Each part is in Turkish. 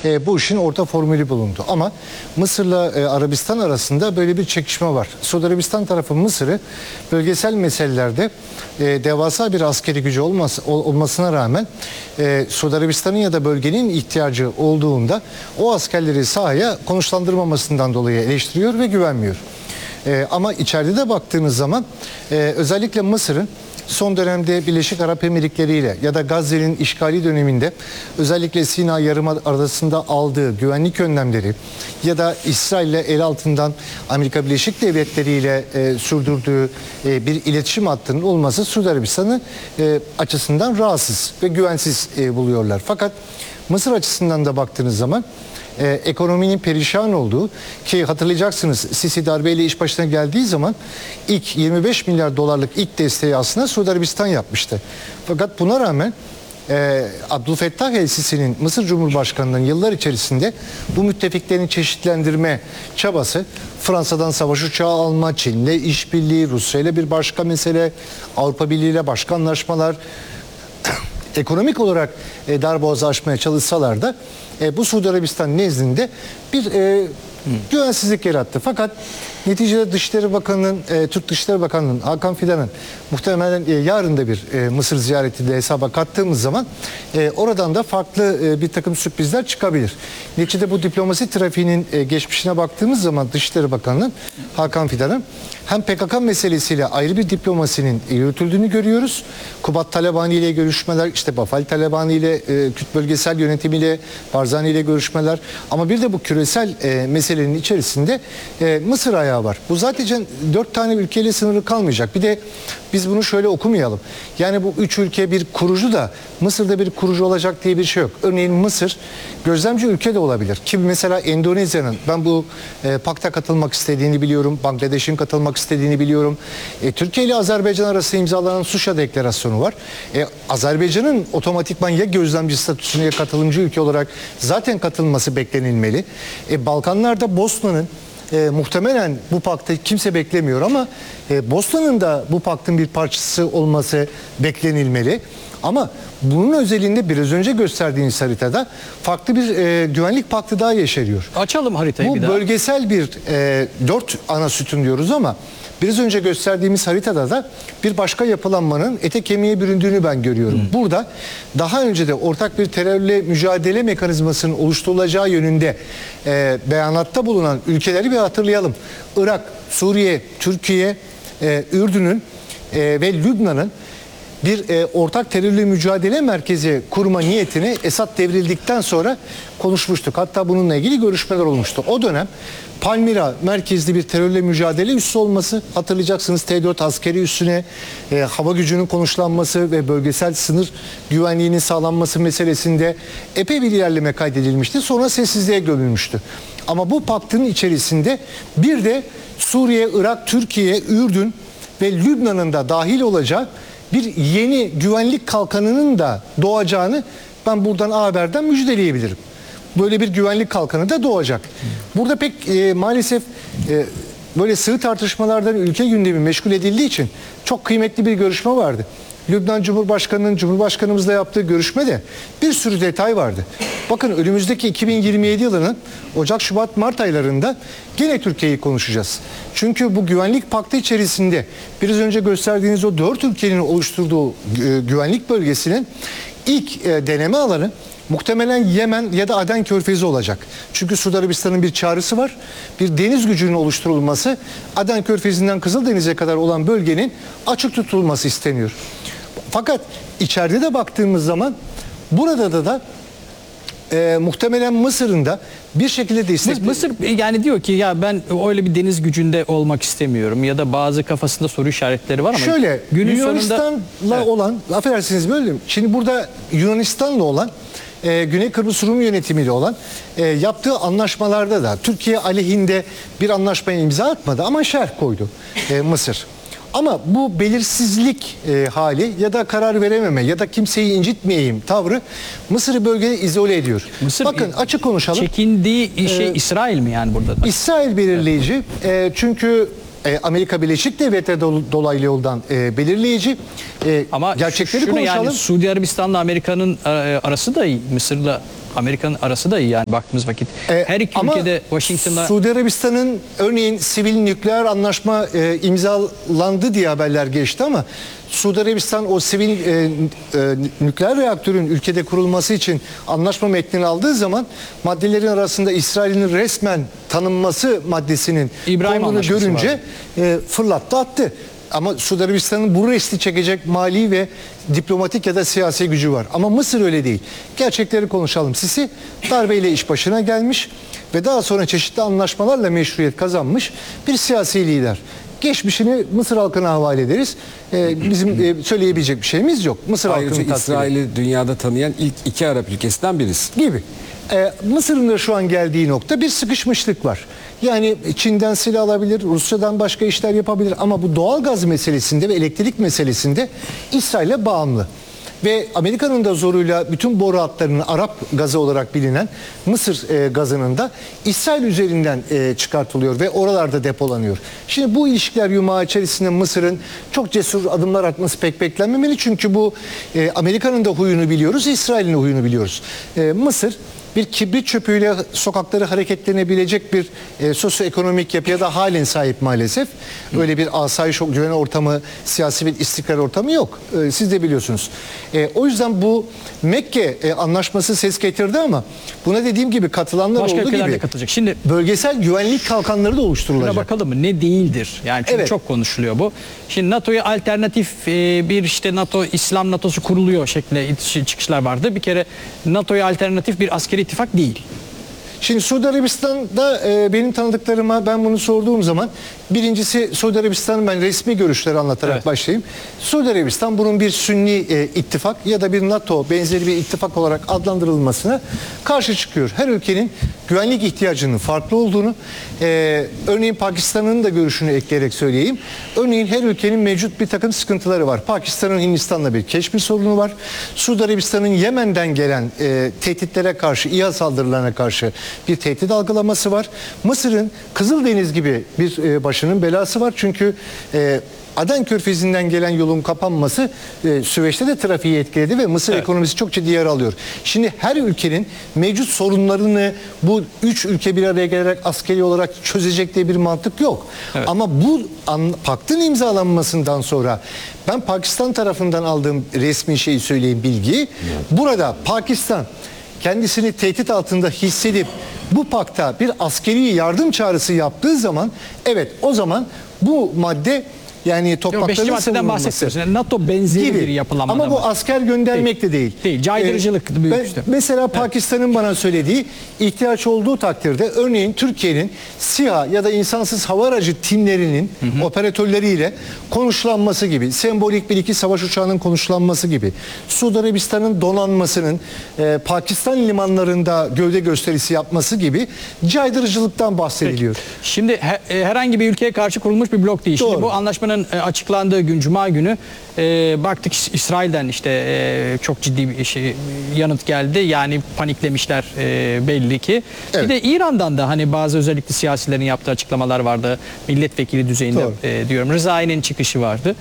bu işin orta formülü bulundu. Ama Mısır'la Arabistan arasında böyle bir çekişme var. Suudi Arabistan tarafı Mısır'ı bölgesel meselelerde devasa bir askeri gücü olmasına rağmen Suudi Arabistan'ın ya da bölgenin ihtiyacı olduğunda o askerleri sahaya konuşlandırmamasından dolayı eleştiriyor ve güvenmiyor. Ama içeride de baktığınız zaman özellikle Mısır'ın son dönemde Birleşik Arap Emirlikleri ile ya da Gazze'nin işgali döneminde özellikle Sina Yarımadası'nda aldığı güvenlik önlemleri ya da İsrail ile el altından Amerika Birleşik Devletleri ile sürdürdüğü bir iletişim hattının olması Suudi Arabistan'ı açısından rahatsız ve güvensiz buluyorlar. Fakat Mısır açısından da baktığınız zaman ekonominin perişan olduğu, ki hatırlayacaksınız Sisi darbeyle iş başına geldiği zaman ilk 25 milyar dolarlık ilk desteği aslında Suudi Arabistan yapmıştı. Fakat buna rağmen Abdülfettah el-Sisi'nin Mısır Cumhurbaşkanı'nın yıllar içerisinde bu müttefiklerini çeşitlendirme çabası, Fransa'dan savaş uçağı alma, Çin'le işbirliği, Rusya'yla bir başka mesele, Avrupa Birliği ile başka anlaşmalar, ekonomik olarak darboğazı aşmaya çalışsalar da bu Suudi Arabistan nezdinde bir güvensizlik yarattı. Fakat neticede Dışişleri Bakanı'nın, Türk Dışişleri Bakanı'nın, Hakan Fidan'ın muhtemelen yarın da bir Mısır ziyareti de hesaba kattığımız zaman oradan da farklı bir takım sürprizler çıkabilir. Neticede bu diplomasi trafiğinin geçmişine baktığımız zaman Dışişleri Bakanı'nın, Hakan Fidan'ın hem PKK meselesiyle ayrı bir diplomasinin yürütüldüğünü görüyoruz. Kubat Talabani ile görüşmeler, işte Bafal Talabani ile, Kürt bölgesel yönetimiyle, Barzani ile görüşmeler. Ama bir de bu küresel meselenin içerisinde Mısır ayağı var. Bu zaten 4 tane ülkeyle sınırlı kalmayacak. Bir de biz bunu şöyle okumayalım. Yani bu 3 ülke bir kurucu da Mısır'da bir kurucu olacak diye bir şey yok. Örneğin Mısır gözlemci ülke de olabilir. Ki mesela Endonezya'nın, ben bu pakta katılmak istediğini biliyorum. Bangladeş'in katılmak istediğini biliyorum. Türkiye ile Azerbaycan arasında imzalanan Suşa Deklarasyonu var. Azerbaycan'ın otomatikman ya gözlemci statüsüne ya katılımcı ülke olarak zaten katılması beklenilmeli. Balkanlarda Bosna'nın muhtemelen bu paktı kimse beklemiyor ama Bosna'nın da bu paktın bir parçası olması beklenilmeli. Ama bunun özelinde biraz önce gösterdiğiniz haritada farklı bir güvenlik paktı daha yeşeriyor. Açalım haritayı bir daha. Bu bölgesel bir 4 ana sütun diyoruz ama biraz önce gösterdiğimiz haritada da bir başka yapılanmanın ete kemiğe büründüğünü ben görüyorum. Burada daha önce de ortak bir terörle mücadele mekanizmasının oluşturulacağı yönünde beyanatta bulunan ülkeleri bir hatırlayalım. Irak, Suriye, Türkiye, Ürdün'ün ve Lübnan'ın bir ortak terörle mücadele merkezi kurma niyetini Esad devrildikten sonra konuşmuştuk. Hatta bununla ilgili görüşmeler olmuştu. O dönem Palmira merkezli bir terörle mücadele üssü olması, hatırlayacaksınız T-4 askeri üssüne hava gücünün konuşlanması ve bölgesel sınır güvenliğinin sağlanması meselesinde epey bir ilerleme kaydedilmişti. Sonra sessizliğe gömülmüştü. Ama bu paktın içerisinde bir de Suriye, Irak, Türkiye, Ürdün ve Lübnan'ın da dahil olacağı bir yeni güvenlik kalkanının da doğacağını ben buradan haberden müjdeleyebilirim. Böyle bir güvenlik kalkanı da doğacak. Burada pek maalesef böyle sığ tartışmalardan ülke gündemi meşgul edildiği için çok kıymetli bir görüşme vardı. Lübnan Cumhurbaşkanı'nın Cumhurbaşkanımızla yaptığı görüşmede bir sürü detay vardı. Bakın önümüzdeki 2027 yılının Ocak, Şubat, Mart aylarında gene Türkiye'yi konuşacağız. Çünkü bu güvenlik paktı içerisinde biraz önce gösterdiğiniz o 4 ülkenin oluşturduğu güvenlik bölgesinin ilk deneme alanı muhtemelen Yemen ya da Aden Körfezi olacak. Çünkü Suudi Arabistan'ın bir çağrısı var. Bir deniz gücünün oluşturulması, Aden Körfezi'nden Kızıldeniz'e kadar olan bölgenin açık tutulması isteniyor. Fakat içeride de baktığımız zaman burada da muhtemelen Mısır'ın da bir şekilde destek... Mısır yani diyor ki ya ben öyle bir deniz gücünde olmak istemiyorum ya da bazı kafasında soru işaretleri var ama şöyle günün Yunanistan'la sonunda... olan, affedersiniz böldüm. Şimdi burada Yunanistan'la olan Güney Kıbrıs Rum yönetimiyle olan yaptığı anlaşmalarda da Türkiye aleyhinde bir anlaşmaya imza atmadı ama şerh koydu Mısır. Ama bu belirsizlik hali ya da karar verememe ya da kimseyi incitmeyeyim tavrı Mısır'ı bölgede izole ediyor. Mısır, bakın açık konuşalım. Çekindiği şey İsrail mi yani burada da? İsrail belirleyici. Çünkü Amerika Birleşik Devletleri dolaylı yoldan belirleyici. Ama gerçekleri şunu konuşalım. yani Suudi Arabistan'la Amerika'nın arası da iyi. Mısır'la Amerika'nın arası da iyi yani baktığımız vakit. Her iki Ama ülkede Washington'da Suudi Arabistan'ın örneğin sivil nükleer anlaşma imzalandı diye haberler geçti ama Suudi Arabistan o sivil nükleer reaktörün ülkede kurulması için anlaşma metnini aldığı zaman maddelerin arasında İsrail'in resmen tanınması maddesinin İbrahim konduğunu Anlaşması görünce fırlattı attı. Ama Suudi Arabistan'ın bu resti çekecek mali ve diplomatik ya da siyasi gücü var. Ama Mısır öyle değil. Gerçekleri konuşalım. Sisi darbeyle iş başına gelmiş ve daha sonra çeşitli anlaşmalarla meşruiyet kazanmış bir siyasi lider. Geçmişini Mısır halkına havale ederiz. Bizim söyleyebilecek bir şeyimiz yok. Mısır halkının Ayrıca takdiri İsrail'i dünyada tanıyan ilk 2 Arap ülkesinden birisi. gibi. Mısır'ın da şu an geldiği nokta bir sıkışmışlık var. Yani Çin'den silah alabilir, Rusya'dan başka işler yapabilir ama bu doğal gaz meselesinde ve elektrik meselesinde İsrail'e bağımlı. Ve Amerika'nın da zoruyla bütün boru hatlarının Arap gazı olarak bilinen Mısır gazının da İsrail üzerinden çıkartılıyor ve oralarda depolanıyor. Şimdi bu ilişkiler yumağı içerisinde Mısır'ın çok cesur adımlar atması pek beklenmemeli. Çünkü bu Amerika'nın da huyunu biliyoruz, İsrail'in de huyunu biliyoruz. Mısır bir kibrit çöpüyle sokakları hareketlenebilecek bir sosyoekonomik yapıya da halen sahip maalesef. Öyle bir asayiş, güven ortamı, siyasi bir istikrar ortamı yok. Siz de biliyorsunuz. O yüzden bu Mekke anlaşması ses getirdi ama buna dediğim gibi katılanlar başka olduğu ülkeler de gibi katılacak. Şimdi bölgesel güvenlik kalkanları da oluşturulacak. buna bakalım mı? Ne değildir? Yani çünkü Evet. çok konuşuluyor bu. Şimdi NATO'ya alternatif bir işte NATO, İslam NATO'su kuruluyor şeklinde çıkışlar vardı. Bir kere NATO'ya alternatif bir askeri ittifak değil. Şimdi Suudi Arabistan'da benim tanıdıklarıma ben bunu sorduğum zaman birincisi Suudi Arabistan'ın ben resmi görüşleri anlatarak Evet. başlayayım. Suudi Arabistan bunun bir Sünni ittifak ya da bir NATO benzeri bir ittifak olarak adlandırılmasına karşı çıkıyor. Her ülkenin güvenlik ihtiyacının farklı olduğunu, örneğin Pakistan'ın da görüşünü ekleyerek söyleyeyim. Örneğin her ülkenin mevcut bir takım sıkıntıları var. Pakistan'ın Hindistan'la bir Keşmir sorunu var. Suudi Arabistan'ın Yemen'den gelen tehditlere karşı, İHA saldırılarına karşı bir tehdit algılaması var. Mısır'ın Kızıldeniz gibi bir başının belası var. Çünkü Aden Körfezi'nden gelen yolun kapanması Süveyş'te de trafiği etkiledi ve Mısır ekonomisi çok ciddi yer alıyor. Şimdi her ülkenin mevcut sorunlarını bu 3 ülke bir araya gelerek askeri olarak çözecek diye bir mantık yok. Evet. Ama bu paktın imzalanmasından sonra ben Pakistan tarafından aldığım resmi şeyi söyleyeyim, bilgiyi. Burada Pakistan kendisini tehdit altında hissedip bu pakta bir askeri yardım çağrısı yaptığı zaman evet o zaman bu madde yani 5. toprakların maddeden savunulması bahsetmiyoruz. Yani NATO benzeri bir yapılanmada ama bu var. asker göndermek de değil. Değil, caydırıcılık büyük işte. Mesela Pakistan'ın bana söylediği ihtiyaç olduğu takdirde örneğin Türkiye'nin SİHA ya da insansız hava aracı timlerinin operatörleriyle konuşlanması gibi, sembolik bir iki savaş uçağının konuşlanması gibi, Suudi Arabistan'ın donanmasının Pakistan limanlarında gövde gösterisi yapması gibi caydırıcılıktan bahsediliyor. Şimdi herhangi bir ülkeye karşı kurulmuş bir blok değil. Şimdi Doğru. bu anlaşmanın açıklandığı gün Cuma günü baktık İsrail'den işte çok ciddi bir yanıt geldi. Yani paniklemişler belli ki. Evet. Bir de İran'dan da hani bazı özellikle siyasilerin yaptığı açıklamalar vardı. Milletvekili düzeyinde diyorum. Rızai'nin çıkışı vardı.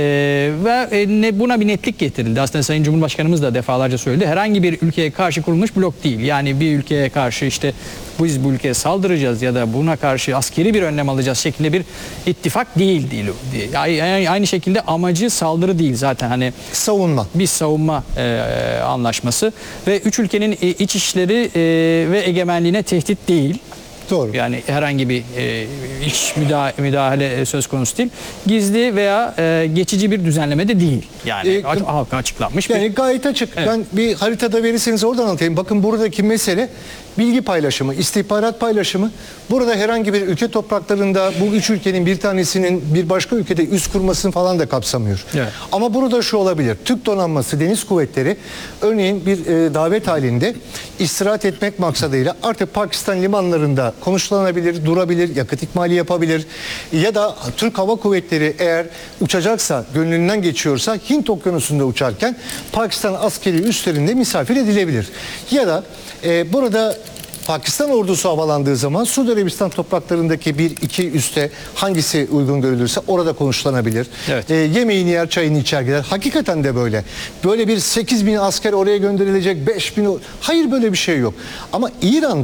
Ve buna bir netlik getirildi. Aslında Sayın Cumhurbaşkanımız da defalarca söyledi. Herhangi bir ülkeye karşı kurulmuş blok değil. Yani bir ülkeye karşı işte biz bu ülkeye saldıracağız ya da buna karşı askeri bir önlem alacağız şeklinde bir ittifak değil. Aynı şekilde amacı saldırı değil zaten hani Savunma. bir savunma anlaşması ve 3 ülkenin iç işleri ve egemenliğine tehdit değil. Doğru. Yani herhangi bir iç müdahale söz konusu değil. Gizli veya geçici bir düzenleme de değil. Yani halka açıklanmış. Yani gayet açık. Evet. Ben bir haritada verirseniz oradan anlatayım. Bakın buradaki mesele bilgi paylaşımı, istihbarat paylaşımı. Burada herhangi bir ülke topraklarında bu 3 ülkenin bir tanesinin bir başka ülkede üs kurmasını falan da kapsamıyor. Evet. Ama burada şu olabilir. Türk donanması, deniz kuvvetleri örneğin bir davet halinde istirahat etmek maksadıyla artık Pakistan limanlarında konuşlanabilir, durabilir, yakıt ikmali yapabilir. Ya da Türk Hava Kuvvetleri eğer uçacaksa, gönlünden geçiyorsa Hint Okyanusu'nda uçarken Pakistan askeri üslerinde misafir edilebilir. Ya da burada Pakistan ordusu havalandığı zaman Suudi Arabistan topraklarındaki bir iki üste hangisi uygun görülürse orada konuşlanabilir. Evet. Yemeğini yer, çayını içer gider. Hakikaten de böyle. Böyle bir 8.000 asker oraya gönderilecek, 5.000... Hayır, böyle bir şey yok. Ama İran'da